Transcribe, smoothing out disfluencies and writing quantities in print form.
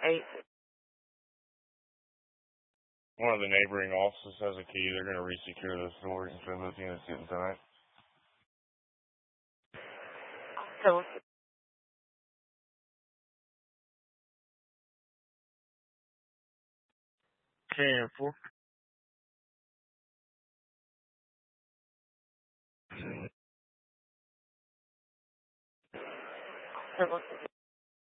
8. One of the neighboring offices has a key. They're going to resecure those doors and show those units getting tonight. So, 10-4.